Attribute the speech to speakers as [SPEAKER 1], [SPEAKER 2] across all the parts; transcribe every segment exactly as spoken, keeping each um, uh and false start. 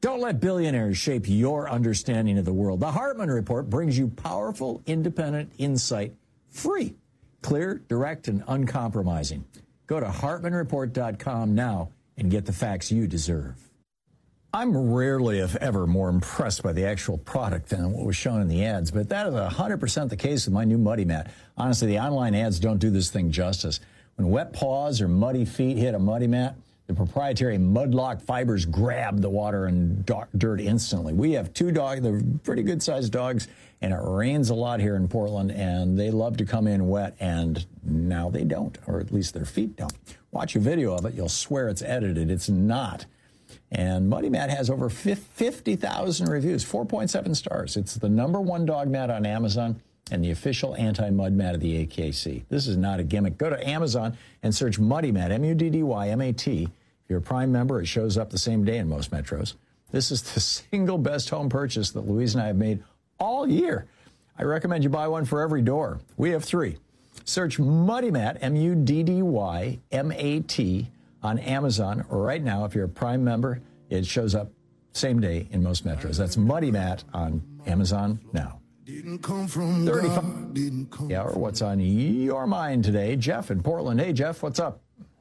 [SPEAKER 1] Don't let billionaires shape your understanding of the world. The Hartman Report brings you powerful, independent insight, free, clear, direct, and uncompromising. Go to hartman report dot com now and get the facts you deserve. I'm rarely, if ever, more impressed by the actual product than what was shown in the ads, but that is one hundred percent the case with my new Muddy Mat. Honestly, the online ads don't do this thing justice. When wet paws or muddy feet hit a Muddy Mat, the proprietary Mudlock fibers grab the water and dirt instantly. We have two dogs, they're pretty good-sized dogs, and it rains a lot here in Portland, and they love to come in wet, and now they don't, or at least their feet don't. Watch a video of it, you'll swear it's edited. It's not. And Muddy Mat has over fifty thousand reviews, four point seven stars. It's the number one dog mat on Amazon and the official anti-mud mat of the A K C. This is not a gimmick. Go to Amazon and search Muddy Mat, M U D D Y M A T. If you're a Prime member, it shows up the same day in most metros. This is the single best home purchase that Louise and I have made all year. I recommend you buy one for every door. We have three. Search Muddy Mat, M U D D Y M A T, on Amazon right now. If you're a Prime member, it shows up same day in most metros. That's Muddy Mat on Amazon now.
[SPEAKER 2] Didn't come from
[SPEAKER 1] thirty-five.
[SPEAKER 2] God, didn't come
[SPEAKER 1] Yeah, or what's on your mind today? Jeff in Portland. Hey, Jeff, what's up?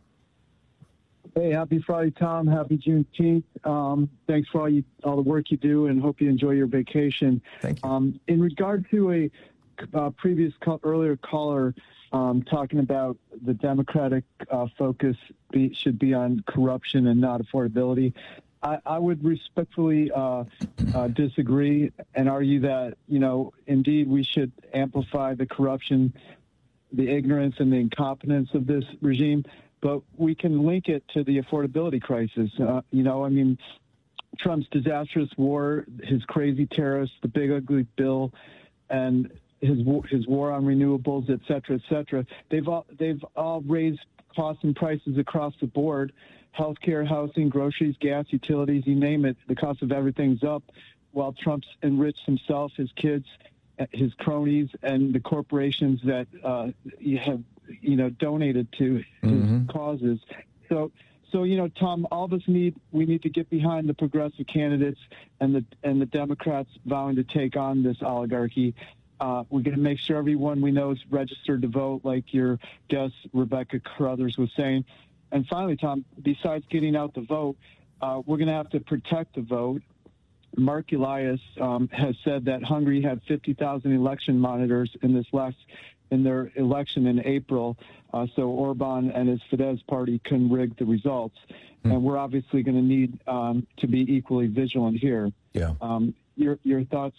[SPEAKER 3] Hey, happy Friday, Tom. Happy Juneteenth. Um, thanks for all you all the work you do, and hope you enjoy your vacation.
[SPEAKER 1] Thank you.
[SPEAKER 3] Um, in regard to a uh, previous call, earlier caller um, talking about the Democratic uh, focus be, should be on corruption and not affordability, I, I would respectfully uh, uh, disagree and argue that, you know, indeed we should amplify the corruption, the ignorance, and the incompetence of this regime. But we can link it to the affordability crisis. Uh, you know, I mean, Trump's disastrous war, his crazy tariffs, the big ugly bill, and his his war on renewables, et cetera, et cetera. They've all they've all raised costs and prices across the board. Healthcare, housing, groceries, gas, utilities, you name it. The cost of everything's up, while Trump's enriched himself, his kids, his cronies, and the corporations that uh, have, you know, donated to his mm-hmm. causes. So, so you know, Tom, all of us need we need to get behind the progressive candidates and the and the Democrats vowing to take on this oligarchy. Uh, we're going to make sure everyone we know is registered to vote, like your guest Rebecca Carruthers was saying. And finally, Tom, besides getting out the vote, uh, we're going to have to protect the vote. Mark Elias um, has said that Hungary had fifty thousand election monitors in this last in their election in April, uh, so Orban and his Fidesz party can rig the results. Mm. And we're obviously going to need um, to be equally vigilant here.
[SPEAKER 1] Yeah.
[SPEAKER 3] Um, your your thoughts?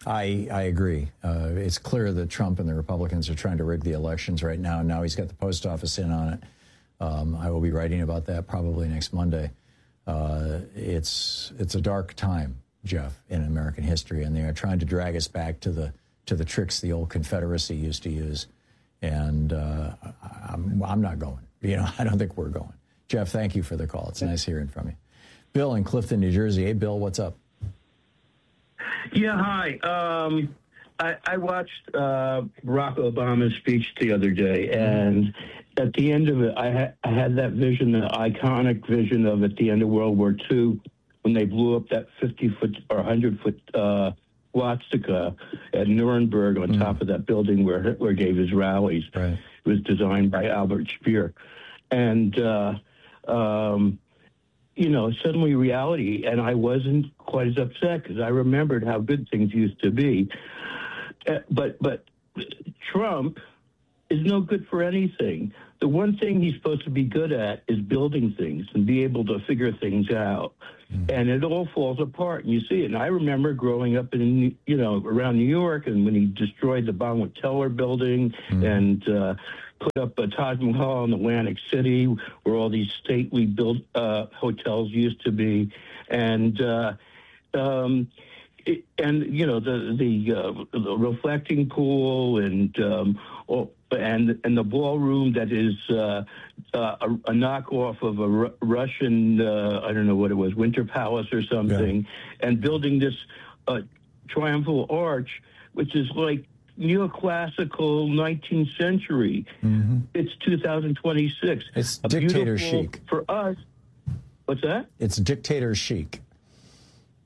[SPEAKER 1] I, I agree. Uh, it's clear that Trump and the Republicans are trying to rig the elections right now. Now he's got the post office in on it. Um, I will be writing about that probably next Monday. Uh, it's it's a dark time, Jeff, in American history, and they are trying to drag us back to the to the tricks the old Confederacy used to use. And uh, I'm, I'm not going. You know, I don't think we're going. Jeff, thank you for the call. It's nice hearing from you. Bill in Clifton, New Jersey. Hey, Bill, what's up?
[SPEAKER 4] Yeah, hi. Um, I, I watched uh, Barack Obama's speech the other day, and at the end of it, I, ha- I had that vision, the iconic vision of at the end of World War Two, when they blew up that fifty-foot or one hundred-foot uh, swastika at Nuremberg on mm. top of that building where Hitler gave his rallies.
[SPEAKER 1] Right.
[SPEAKER 4] It was designed by Albert Speer. And, uh, um, you know, suddenly reality, and I wasn't quite as upset because I remembered how good things used to be. Uh, but but Trump is no good for anything. The one thing he's supposed to be good at is building things and be able to figure things out. Mm. And it all falls apart, and you see it. And I remember growing up in, you know, around New York, and when he destroyed the Bonwit Teller building mm. and uh, put up a Taj Mahal in Atlantic City, where all these stately built uh, hotels used to be, and uh, um, it, and you know the the, uh, the reflecting pool and um, all, and and the ballroom that is uh, uh, a, a knockoff of a Ru- Russian uh, I don't know what it was, Winter Palace or something, yeah. and building this uh, triumphal arch, which is like neoclassical nineteenth century. Mm-hmm. It's two thousand twenty-six.
[SPEAKER 1] It's a dictator chic
[SPEAKER 4] for us. What's that?
[SPEAKER 1] It's dictator chic.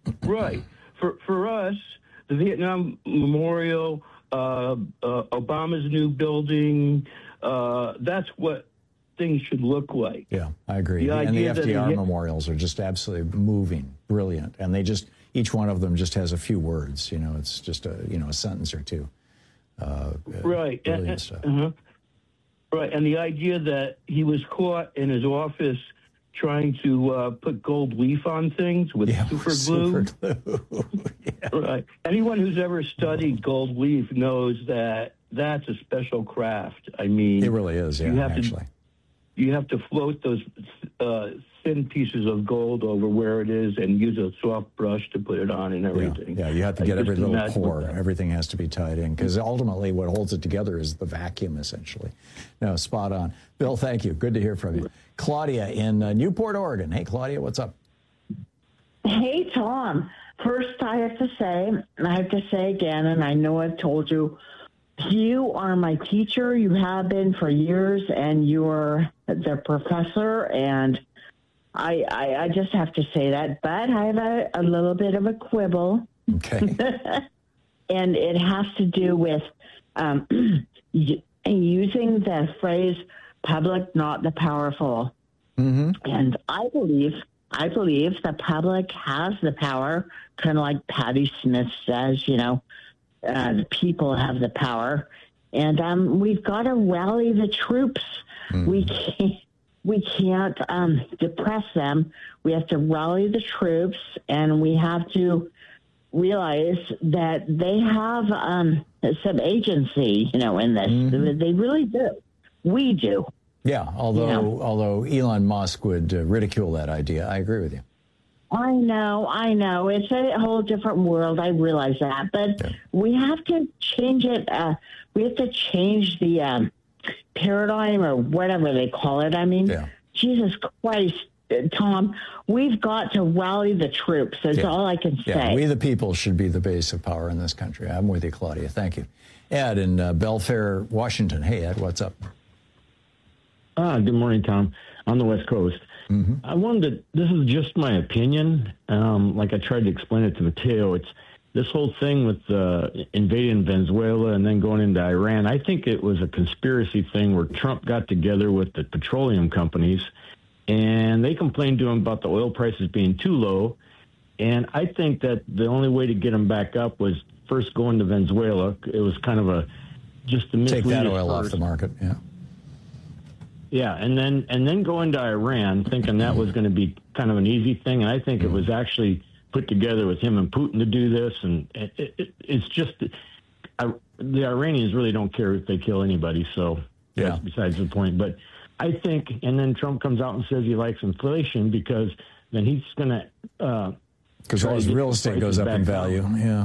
[SPEAKER 4] Right. For for us, the Vietnam Memorial, uh, uh, Obama's new building, uh, that's what things should look like.
[SPEAKER 1] Yeah, I agree.
[SPEAKER 4] The
[SPEAKER 1] and the
[SPEAKER 4] idea that
[SPEAKER 1] F D R
[SPEAKER 4] he-
[SPEAKER 1] memorials are just absolutely moving, brilliant, and they just each one of them just has a few words. You know, it's just a you know a sentence or two. Uh,
[SPEAKER 4] Right.
[SPEAKER 1] Brilliant
[SPEAKER 4] And-
[SPEAKER 1] stuff.
[SPEAKER 4] uh-huh. Right. And the idea that he was caught in his office trying to uh, put gold leaf on things with
[SPEAKER 1] Yeah,
[SPEAKER 4] super glue.
[SPEAKER 1] super glue. Yeah.
[SPEAKER 4] Right. Anyone who's ever studied gold leaf knows that that's a special craft. I mean,
[SPEAKER 1] It really is. Yeah,
[SPEAKER 4] you have
[SPEAKER 1] actually.
[SPEAKER 4] to you have to float those uh, thin pieces of gold over where it is and use a soft brush to put it on and
[SPEAKER 1] Yeah,
[SPEAKER 4] everything.
[SPEAKER 1] yeah, you have to
[SPEAKER 4] I
[SPEAKER 1] get every
[SPEAKER 4] just
[SPEAKER 1] little
[SPEAKER 4] imagine
[SPEAKER 1] pore.
[SPEAKER 4] that.
[SPEAKER 1] Everything has to be tied in because ultimately what holds it together is the vacuum, essentially. No, spot on. Bill, thank you. Good to hear from you. Claudia in uh, Newport, Oregon. Hey, Claudia, what's up?
[SPEAKER 5] Hey, Tom. First, I have to say, and I have to say again, and I know I've told you, you are my teacher. You have been for years, and you're the professor, and I, I, I just have to say that. But I have a, a little bit of a quibble,
[SPEAKER 1] Okay.
[SPEAKER 5] and it has to do with um, using the phrase "public, not the powerful."
[SPEAKER 1] Mm-hmm.
[SPEAKER 5] And I believe, I believe the public has the power, kind of like Patti Smith says, you know, uh, the people have the power. And um, we've got to rally the troops.
[SPEAKER 1] Mm.
[SPEAKER 5] We can't, we can't um, depress them. We have to rally the troops, and we have to realize that they have um, some agency, you know, in this.
[SPEAKER 1] Mm-hmm.
[SPEAKER 5] They really do. We do.
[SPEAKER 1] Yeah, although
[SPEAKER 5] Yeah.
[SPEAKER 1] although Elon Musk would uh, ridicule that idea. I agree with you.
[SPEAKER 5] I know, I know. It's a whole different world. I realize that. But
[SPEAKER 1] Yeah.
[SPEAKER 5] we have to change it. Uh, we have to change the um, paradigm or whatever they call it. I mean,
[SPEAKER 1] Yeah.
[SPEAKER 5] Jesus Christ, uh, Tom, we've got to rally the troops. That's
[SPEAKER 1] Yeah.
[SPEAKER 5] all I can
[SPEAKER 1] Yeah,
[SPEAKER 5] say.
[SPEAKER 1] we the people should be the base of power in this country. I'm with you, Claudia. Thank you. Ed in uh, Belfair, Washington. Hey, Ed, what's up?
[SPEAKER 6] Ah, good morning, Tom. On the West Coast.
[SPEAKER 1] Mm-hmm.
[SPEAKER 6] I wanted to, this is just my opinion. Um, like I tried to explain it to Mateo, it's this whole thing with uh, invading Venezuela and then going into Iran. I think it was a conspiracy thing where Trump got together with the petroleum companies and they complained to him about the oil prices being too low. And I think that the only way to get them back up was first going to Venezuela. It was kind of a just to
[SPEAKER 1] Take that
[SPEAKER 6] mislead us
[SPEAKER 1] oil off
[SPEAKER 6] first.
[SPEAKER 1] the market. Yeah.
[SPEAKER 6] Yeah, and then and then go into Iran, thinking that was going to be kind of an easy thing, and I think it was actually put together with him and Putin to do this, and it, it, it's just I, the Iranians really don't care if they kill anybody, so
[SPEAKER 1] Yeah.
[SPEAKER 6] that's besides the point. But I think, and then Trump comes out and says he likes inflation because then he's going to uh,
[SPEAKER 1] Because all
[SPEAKER 6] try to
[SPEAKER 1] his
[SPEAKER 6] get
[SPEAKER 1] real
[SPEAKER 6] the
[SPEAKER 1] estate
[SPEAKER 6] prices
[SPEAKER 1] goes up in
[SPEAKER 6] back
[SPEAKER 1] value.
[SPEAKER 6] down.
[SPEAKER 1] Yeah.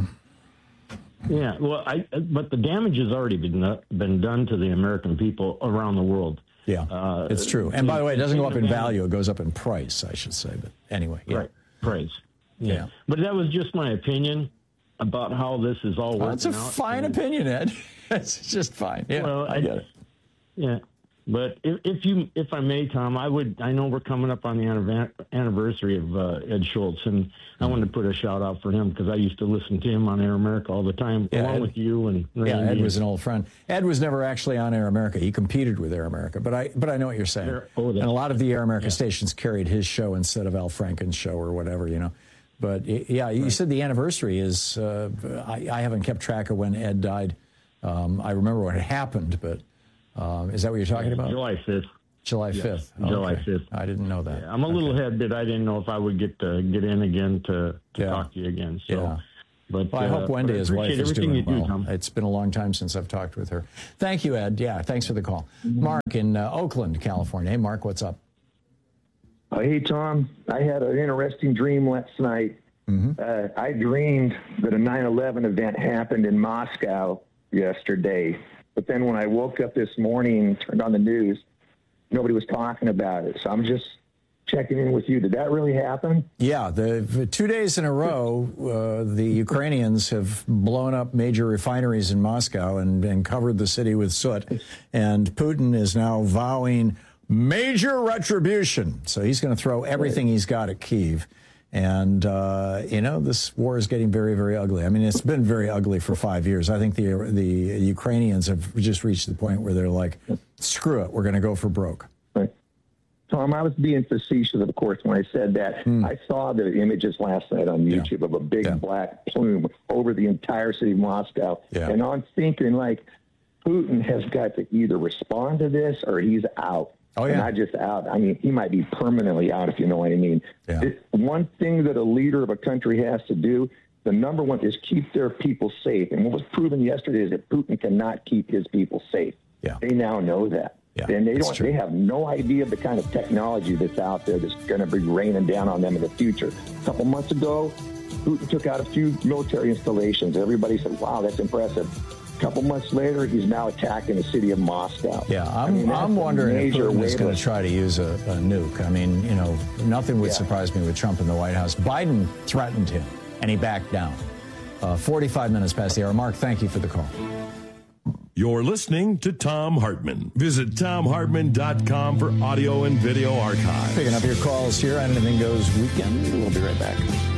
[SPEAKER 6] Yeah, well, I but the damage has already been been done to the American people around the world.
[SPEAKER 1] Yeah,
[SPEAKER 6] Uh,
[SPEAKER 1] it's true. And by the way, it doesn't go up in
[SPEAKER 6] the-
[SPEAKER 1] value. It goes up in price, I should say. But anyway, yeah.
[SPEAKER 6] Right, praise. Yeah.
[SPEAKER 1] Yeah.
[SPEAKER 6] But that was just my opinion about how this is all working
[SPEAKER 1] Well, that's a
[SPEAKER 6] out.
[SPEAKER 1] fine
[SPEAKER 6] And-
[SPEAKER 1] opinion, Ed. It's just fine. Yeah,
[SPEAKER 6] Well,
[SPEAKER 1] I
[SPEAKER 6] I-
[SPEAKER 1] get it.
[SPEAKER 6] Yeah. But if, if you, if I may, Tom, I would. I know we're coming up on the anniver- anniversary of uh, Ed Schultz, and I wanted to put a shout out for him because I used to listen to him on Air America all the time,
[SPEAKER 1] Yeah,
[SPEAKER 6] along
[SPEAKER 1] Ed-
[SPEAKER 6] with you and
[SPEAKER 1] Yeah,
[SPEAKER 6] Randy.
[SPEAKER 1] Ed was an old friend. Ed was never actually on Air America. He competed with Air America, but I but I know what you're saying.
[SPEAKER 6] Air- oh,
[SPEAKER 1] and
[SPEAKER 6] that's-
[SPEAKER 1] a lot of the Air America stations carried his show instead of Al Franken's show or whatever, you know. But y- yeah, you said the anniversary is. Uh, I, I haven't kept track of when Ed died. Um, I remember what had happened, but um, is that what you're talking about?
[SPEAKER 6] July fifth.
[SPEAKER 1] July fifth.
[SPEAKER 6] July
[SPEAKER 1] Okay.
[SPEAKER 6] fifth.
[SPEAKER 1] I didn't know that.
[SPEAKER 6] Yeah, I'm a little
[SPEAKER 1] Okay.
[SPEAKER 6] ahead, but I didn't know if I would get to get in again to, to
[SPEAKER 1] Yeah.
[SPEAKER 6] talk to you again. So,
[SPEAKER 1] Yeah.
[SPEAKER 6] but
[SPEAKER 1] Well, I
[SPEAKER 6] uh,
[SPEAKER 1] hope
[SPEAKER 6] but
[SPEAKER 1] Wendy,
[SPEAKER 6] I
[SPEAKER 1] his wife,
[SPEAKER 6] appreciate
[SPEAKER 1] is
[SPEAKER 6] everything
[SPEAKER 1] doing
[SPEAKER 6] you do,
[SPEAKER 1] well.
[SPEAKER 6] Tom.
[SPEAKER 1] It's been a long time since I've talked with her. Thank you, Ed. Yeah, thanks for the call. Mark in uh, Oakland, California. Hey, Mark, what's up?
[SPEAKER 7] Uh, hey, Tom. I had an interesting dream last night.
[SPEAKER 1] Mm-hmm.
[SPEAKER 7] Uh, I dreamed that a nine eleven event happened in Moscow yesterday. But then when I woke up this morning and turned on the news, nobody was talking about it. So I'm just checking in with you. Did that really happen?
[SPEAKER 1] Yeah, the, the two days in a row, uh, the Ukrainians have blown up major refineries in Moscow and, and covered the city with soot. And Putin is now vowing major retribution. So he's going to throw everything he's got at Kyiv. And, uh, you know, this war is getting very, very ugly. I mean, it's been very ugly for five years. I think the the Ukrainians have just reached the point where they're like, screw it, we're going to go for broke.
[SPEAKER 7] Right. Tom, I was being facetious, of course, when I said that. Mm. I saw the images last night on YouTube yeah. of a big yeah. black plume over the entire city of Moscow. Yeah. And I'm thinking, like, Putin has got to either respond to this or he's out.
[SPEAKER 1] Oh, yeah.
[SPEAKER 7] Not just out. I mean, he might be permanently out, if you know what I mean.
[SPEAKER 1] Yeah.
[SPEAKER 7] It, one thing that a leader of a country has to do, the number one, is keep their people safe. And what was proven yesterday is that Putin cannot keep his people safe.
[SPEAKER 1] Yeah.
[SPEAKER 7] They now know that.
[SPEAKER 1] Yeah,
[SPEAKER 7] and they
[SPEAKER 1] don't.
[SPEAKER 7] True. They have no idea of the kind of technology that's out there that's going to be raining down on them in the future. A couple months ago, Putin took out a few military installations. Everybody said, wow, that's impressive. A couple months later, he's now attacking the city of Moscow.
[SPEAKER 1] Yeah, I'm,
[SPEAKER 7] I mean,
[SPEAKER 1] I'm wondering if Putin is going
[SPEAKER 7] of...
[SPEAKER 1] to try to use a, a nuke. I mean, you know, nothing would yeah. surprise me with Trump in the White House. Biden threatened him, and he backed down. Uh, forty-five minutes past the hour. Mark, thank you for the call.
[SPEAKER 8] You're listening to Thom Hartmann. Visit Thom Hartmann dot com for audio and video archives.
[SPEAKER 1] Picking up your calls here on Anything Goes Weekend. We'll be right back.